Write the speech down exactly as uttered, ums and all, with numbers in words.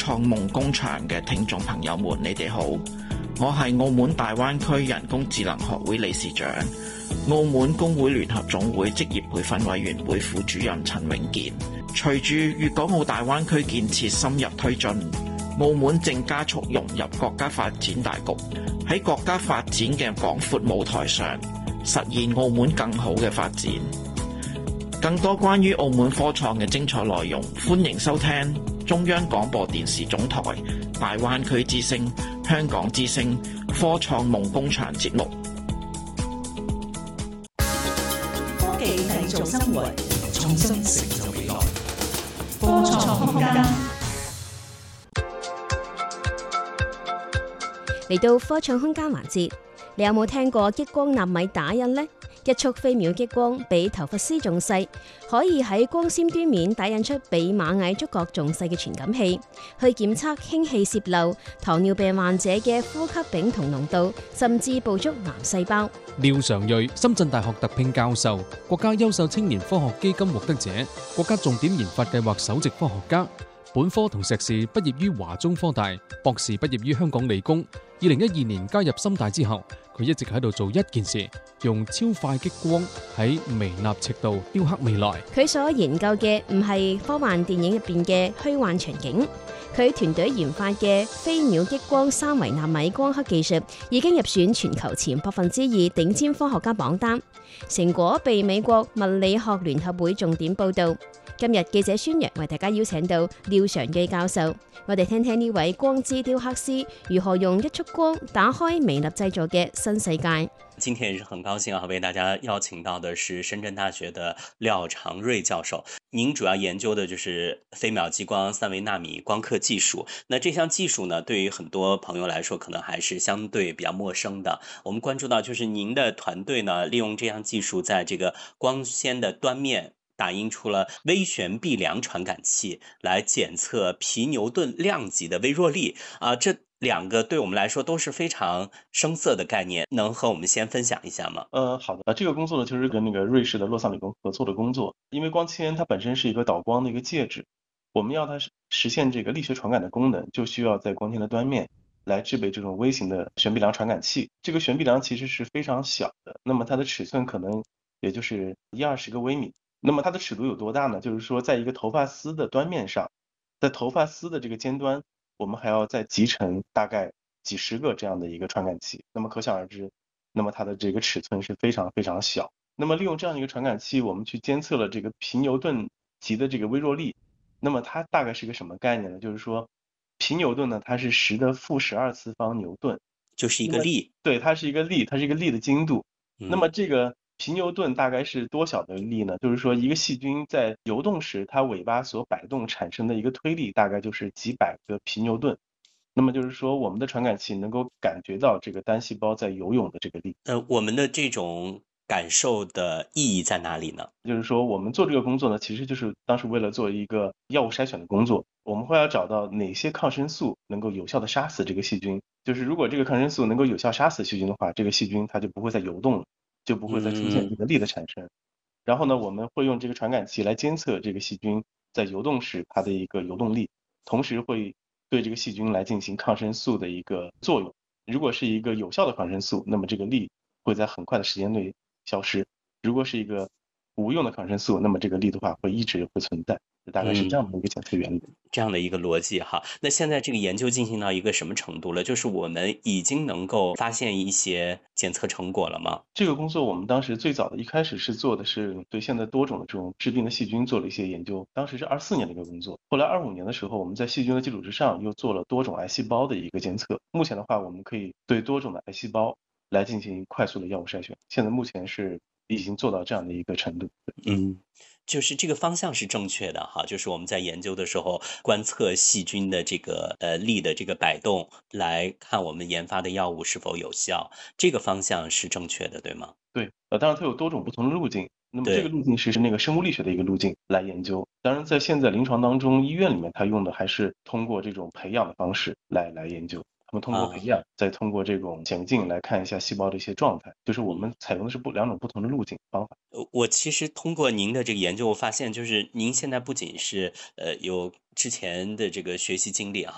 創夢工場嘅聽眾朋友們，你哋好，我係澳門大灣區人工智能學會理事長、澳門工會聯合總會職業培訓委員會副主任陳永健。隨住粵港澳大灣區建設深入推進，澳門正加速融入國家發展大局，喺國家發展嘅廣闊舞台上，實現澳門更好嘅發展。更多關於澳門科創嘅精彩內容，歡迎收聽中央廣播電視總台大灣區之聲、香港之聲科創夢工場節目。 科技製造生活，創新成就未來。科創空間嚟到科創空間環節，你有冇聽過激光納米打印呢？一束飛秒激光比頭髮絲仲細，可以喺光纖端面打印出比螞蟻觸角仲細嘅傳感器，去檢測氫氣洩漏、糖尿病患者嘅呼吸丙酮濃度，甚至捕捉癌細胞。 廖常瑞，深圳大學特聘教授，國家優秀青年科學基金獲得者，國家重點研發計劃首席科學家。本科同碩士畢業於華中科大，博士畢業於香港理工。二零一二年加入深大之後，佢一直喺度做一件事，用超快激光喺微納尺度雕刻未來。 佢所研究嘅唔係科幻電影入邊嘅虛幻場景，佢團隊研發嘅飛秒激光三維納米光刻技術已經入選全球前百分之二頂尖科學家榜單，成果被美國物理學聯合會重點報道。今日記者宣揚為大家邀請到廖常瑞教授，我哋聽聽呢位光之雕刻師如何用一束光打開微粒製作嘅新世界。 今天也是很高興啊，為大家邀請到的是深圳大學的廖常瑞教授。您主要研究的就是飛秒激光三維納米光刻技術。那這項技術呢，對於很多朋友來說，可能還是相對比較陌生的。我們關注到，就是您的團隊呢，利用這項技術，在這個光纖的端面打印出了微旋臂量傳感器，來檢測皮牛頓量級的微弱力啊，這兩個對我們來說都是非常生澀的概念，能和我們先分享一下嗎？ 呃，好的，這個工作呢，就是跟那個瑞士的洛桑理工合作的工作。因為光纖它本身是一個導光的一個介質，我們要它實現這個力學傳感的功能，就需要在光纖的端面來製備這種微型的旋臂量傳感器。這個旋臂量其實是非常小的，那麼它的尺寸可能也就是一二十個微米。那麼它的尺度有多大呢？就是說在一個頭髮絲的端面上，在頭髮絲的這個尖端，我們還要再集成大概幾十個這樣的一個傳感器，那麼可想而知，那麼它的這個尺寸是非常非常小。那麼利用這樣一個傳感器，我們去監測了這個皮牛頓級的這個微弱力。那麼它大概是個什麼概念呢？就是說皮牛頓呢，它是十的負十二次方牛頓， 就是一個力。 對，它是一個力，它是一個力的精度。 嗯、 那麼這個皮牛頓大概是多小的力呢？就是說一個細菌在游動時，它尾巴所擺動產生的一個推力大概就是幾百個皮牛頓。那麼就是說我們的傳感器能夠感覺到這個單細胞在游泳的這個力。 呃，我們的這種感受的意義在哪裡呢？ 就是說我們做這個工作呢，其實就是當時為了做一個藥物篩選的工作，我們會要找到哪些抗生素能夠有效的殺死這個細菌。就是如果這個抗生素能夠有效殺死細菌的話，這個細菌它就不會再游動了，就不會再出現這個力的產生。嗯、然後呢，我們會用這個傳感器來監測這個細菌在游動時它的一個游動力，同時會對這個細菌來進行抗生素的一個作用。如果是一個有效的抗生素，那麼這個力會在很快的時間內消失。如果是一個無用的抗生素，那麼這個力的話會一直會存在。大概是這樣的一個檢測原理。 嗯、這樣的一個邏輯哈。那現在這個研究進行到一個什麼程度了？就是我們已經能夠發現一些檢測成果了嗎？ 這個工作我們當時最早的一開始是做的是對現在多種的這種致病的細菌做了一些研究，當時是二四年的一個工作。後來二五年的時候，我們在細菌的基礎之上又做了多種癌細胞的一個監測。目前的話，我們可以對多種的癌細胞來進行快速的藥物篩選。現在目前是已經做到這樣的一個程度。 嗯。就是這個方向是正確的哈，就是我們在研究的時候觀測細菌的這個呃力的這個擺動，來看我們研發的藥物是否有效，這個方向是正確的，對嗎？ 對，呃，當然它有多種不同的路徑，那麼這個路徑是那個生物力學的一個路徑來研究。當然在現在臨床當中，醫院裡面它用的還是通過這種培養的方式來來研究。他們通過培養，再通過這種顯微鏡來看一下細胞的一些狀態，就是我們採用的是不兩種不同的路徑方法。 我其實通過您的這個研究，我發現就是您現在不僅是呃有之前的這個學習經歷啊。